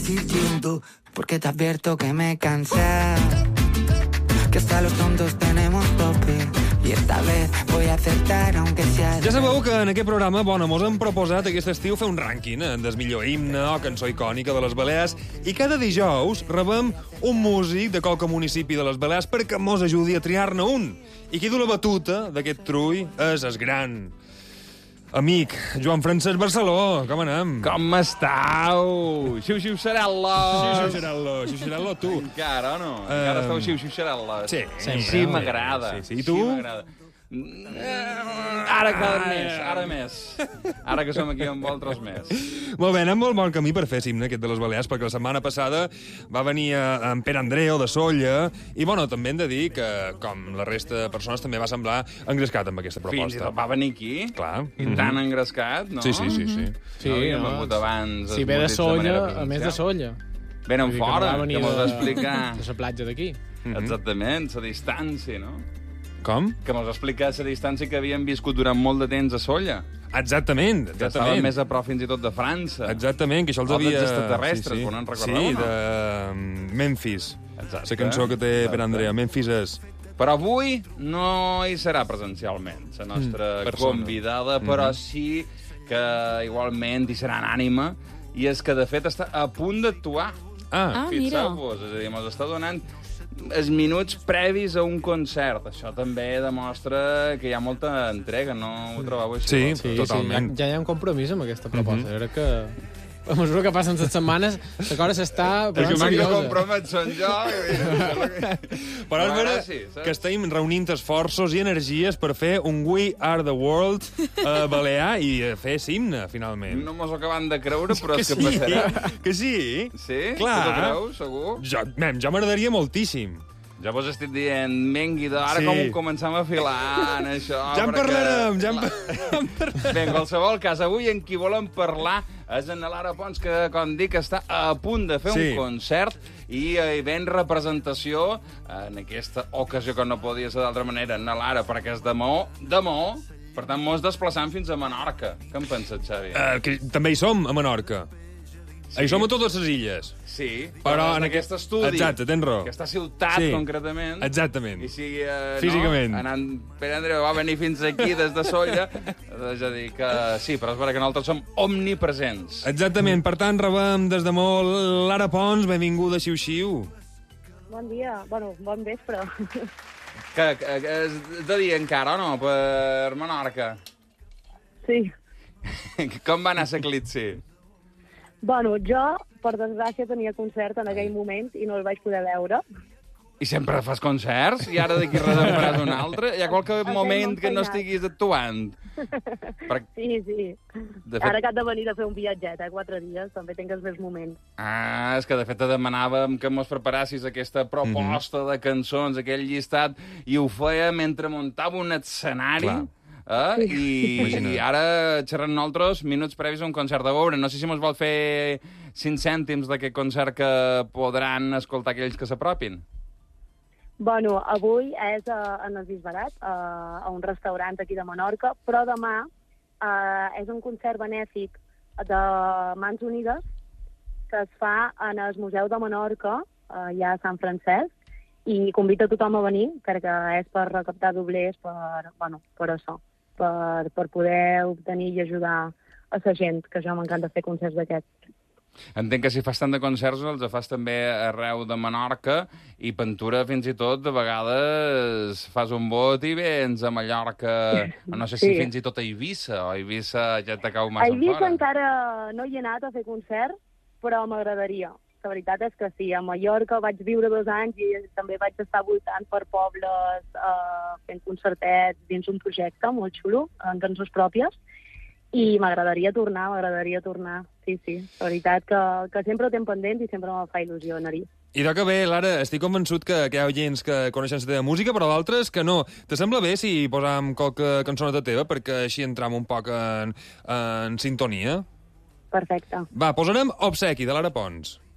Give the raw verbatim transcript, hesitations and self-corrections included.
Distinto, porque te advierto que me cansé, que hasta los tontos tenemos tope, y esta vez voy a acertar aunque sea... Ja sabeu que en aquest programa, bueno, mos hem proposat aquest estiu fer un rànquing eh, del millor himne o cançó icònica de les Balears, i cada dijous rebem un músic de qualque municipi de les Balears perquè mos ajudi a triar-ne un. I qui du la batuta d'aquest trull és el gran amic Joan Francesc Barceló. Com anem? Com estàu? Xiu-xiu-xarel·la! Xiu-xiu-xarel·la, xiu-xiu-xarel·la, tu. Encara, o no? Encara Um, esteu xiu-xiu-xarel·la? Sí. Així m'agrada. Sí, sí. I tu? Així m'agrada. Ara cada més, ara més. Ara que som aquí amb vosaltres més. Molt bé, anem molt bon camí per fer l'himne aquest de les Balears, perquè la setmana passada va venir en Pere Andreu de Sóller, i bueno, també hem de dir que, com la resta de persones, també va semblar engrescat amb aquesta proposta. Fins i tot va venir aquí. Clar. I tan engrescat, no? Sí, sí, sí. sí. Sí, no havíem vengut abans. Si ve de Sóller, a més de Sóller. Venen fora, que que no mos va va venir explicar. De la platja d'aquí. Exactament, la distància, no? Com? Que mos va explicar la distància que havien viscut durant molt de temps a Sóller. Exactament, Que estaven exactament. més a prop fins i tot de França. Exactament, que això els O havia... dels extraterrestres, sí, sí. Poden recordar, sí, o no? de um, Memphis. Exacte. La cançó que té Exacte. Pere Andreu. Memphis és... Però avui no hi serà presencialment, la nostra Mm, persona. convidada, però sí que igualment hi serà en ànima, i és que, de fet, està a punt d'actuar. Ah, Ah, mira. Fixeu-vos, és a dir, mos està donant els minuts previs a un concert. Això també demostra que hi ha molta entrega, no ho trobeu així? Sí, Sí, totalment. sí, ja, ja hi ha un compromís amb aquesta proposta. Mm -hmm. Era que... A mesura que passen les setmanes, la cosa s'està El posant que m'ha que seriosa. compromet són jo. Però és Ara vera sí, saps? que estem reunint esforços i energies per fer un We Are the World uh, balear i eh, fer himne, finalment. No mos ho acabem de creure, però és que sí, passarà. que sí. Sí? Clar. Tu t'ho creus, segur? Jo, mem, ja m'agradaria moltíssim. Ja vos estic dient, vengui, ara Sí. sí. com ho comencem a filar en això. Ja en perquè- parlarem, ja en, pa- ja en parlarem. Bé, en qualsevol cas, avui en qui volem parlar és en Lara Pons, que, com dic, està a punt de fer Sí. un concert i hi ven representació en aquesta ocasió, que no podia ser d'altra manera, en Lara, perquè és de Maó, de Maó, per tant, mos desplaçant fins a Menorca. Què en penses, Xavi? Uh, que també hi som, a Menorca. Sí. Hi som a totes les illes. Sí, Però en en aquest aquest- estudi, Exacte, tens raó. aquesta ciutat, Sí. concretament, Exactament. i si eh, Físicament. no, anant, Pere Andreu va venir fins aquí des de Sóller, és a dir que sí, però és vera que nosaltres som omnipresents. Exactament. Per tant, rebem des de molt Lara Pons, benvinguda a Xiu-Xiu. Bon dia, bueno, bon vespre. Que, que, que és de dir encara, o no, per Menorca? Sí. Com va anar l'eclipsi? Bueno, jo, per desgràcia, tenia concert en aquell moment i no el vaig poder veure. I sempre fas concerts? I ara d'aquí res en faràs un altre? Hi ha qualque Estem moment que no empenyats. estiguis actuant? Per... Sí, sí. De fet- Ara que has de venir a fer un viatget, eh? Quatre dies, també tinc els meus moments. Ah, és que de fet te demanàvem que mos preparassis aquesta proposta mm -hmm. de cançons, aquell llistat, i ho feia mentre muntava un escenari. Clar. Eh? I, Imagina't. I ara xerrant nosaltres minuts previs a un concert de veure. No sé si mos vol fer cinc cèntims d'aquest concert que podran escoltar aquells que s'apropin. Bueno, avui és a, en el Bisbarat, a, a un restaurant aquí de Menorca, però demà eh, és un concert benèfic de Mans Unides que es fa en el Museu de Menorca, eh, ja a Sant Francesc, i convida tothom a venir, perquè és per recaptar doblers per, bueno, per això, per, per poder obtenir i ajudar a la gent, que jo m'encanta fer concerts d'aquests. Entenc que si fas tant de concerts els fas també arreu de Menorca, i pintura fins i tot, de vegades fas un bot i vens a Mallorca, no sé si Sí. fins i tot a Eivissa, o a Eivissa ja te cau A massa Eivissa fora. encara no hi he anat a fer concert, però m'agradaria. La veritat és que sí, a Mallorca vaig viure dos anys i també vaig estar voltant per pobles eh, fent concertets dins un projecte molt xulo, amb cançons pròpies, i m'agradaria tornar, m'agradaria tornar. Sí, sí, la veritat que, que sempre ho tinc pendent i sempre me fa il·lusió anar-hi. I de que bé, Lara, estic convençut que, que hi ha gent que coneixen la teva música, però d'altres que no. Te sembla bé si posam qualque cançoneta teva perquè així entram un poc en, en sintonia? Perfecte. Va, posarem Obsequi, de Lara Pons.